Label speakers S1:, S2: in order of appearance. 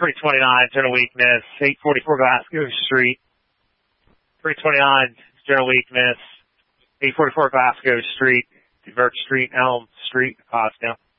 S1: 329, general weakness, 844 Glasgow Street. 329, general weakness, 844 Glasgow Street, Divert Street, Elm Street, Potsdam.